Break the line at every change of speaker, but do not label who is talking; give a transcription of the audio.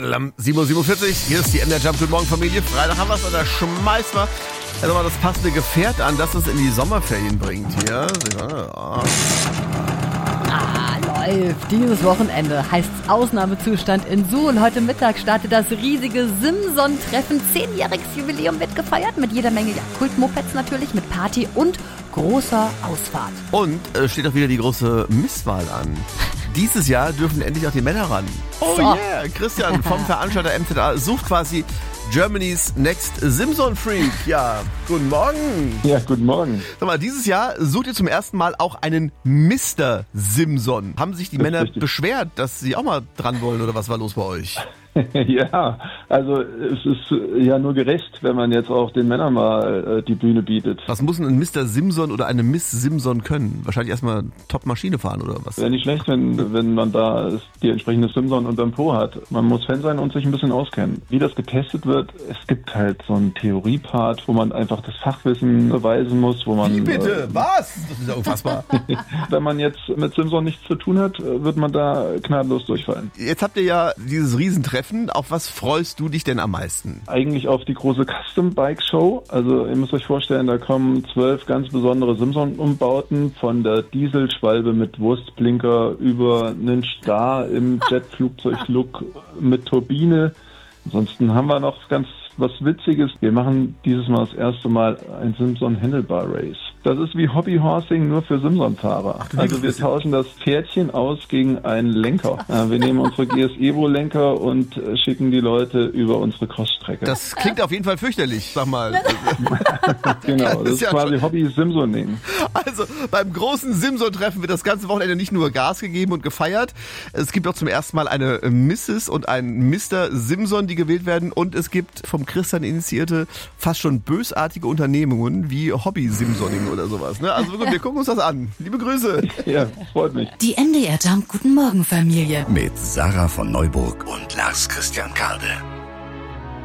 Tadadam, 7:47 Uhr, hier ist die MDR Jump. Guten Morgen, Familie. Freitag haben wir es und da schmeißen wir also mal das passende Gefährt an, das uns in die Sommerferien bringt hier.
Läuft. Dieses Wochenende heißt Ausnahmezustand in Suhl. Heute Mittag startet das riesige Simson-Treffen. 10-jähriges Jubiläum wird gefeiert mit jeder Menge Kultmopeds natürlich, mit Party und großer Ausfahrt.
Und steht auch wieder die große Misswahl an. Dieses Jahr dürfen endlich auch die Männer ran. Oh so. Yeah! Christian vom Veranstalter MZA sucht quasi Germany's Next Simson Freak. Ja, guten Morgen.
Ja, guten Morgen.
Sag mal, dieses Jahr sucht ihr zum ersten Mal auch einen Mr. Simson. Haben sich die Männer beschwert, dass sie auch mal dran wollen oder was war los bei euch?
Ja, also es ist ja nur gerecht, wenn man jetzt auch den Männern mal die Bühne bietet.
Was muss ein Mr. Simson oder eine Miss Simson können? Wahrscheinlich erstmal Top-Maschine fahren oder was?
Wäre nicht schlecht, wenn man da die entsprechende Simson unterm Po hat. Man muss Fan sein und sich ein bisschen auskennen. Wie das getestet wird, es gibt halt so einen Theoriepart, wo man einfach das Fachwissen beweisen muss, wo man...
Wie bitte? Was? Das ist ja unfassbar.
Wenn man jetzt mit Simson nichts zu tun hat, wird man da gnadenlos durchfallen.
Jetzt habt ihr ja dieses Riesentreffen. Auf was freust du dich denn am meisten?
Eigentlich auf die große Custom-Bike-Show. Also ihr müsst euch vorstellen, da kommen 12 ganz besondere Simson-Umbauten von der Dieselschwalbe mit Wurstblinker über einen Star im Jetflugzeug-Look mit Turbine. Ansonsten haben wir noch ganz was Witziges. Wir machen dieses Mal das erste Mal ein Simson Handlebar Race. Das ist wie Hobbyhorsing nur für Simson-Fahrer. Also wir tauschen das Pferdchen aus gegen einen Lenker. Wir nehmen unsere GS Evo Lenker und schicken die Leute über unsere Crossstrecke.
Das klingt auf jeden Fall fürchterlich, sag mal.
Genau, das ist quasi Hobby-Simsoning.
Also beim großen Simson-Treffen wird das ganze Wochenende nicht nur Gas gegeben und gefeiert. Es gibt auch zum ersten Mal eine Mrs. und einen Mr. Simson, die gewählt werden. Und es gibt vom Christian initiierte, fast schon bösartige Unternehmungen wie Hobby-Simsoning oder sowas. Ne? Also gut, wir gucken uns das an. Liebe Grüße.
Ja, freut mich.
Die MDR Jump Guten Morgen Familie.
Mit Sarah von Neuburg und Lars Christian Karde.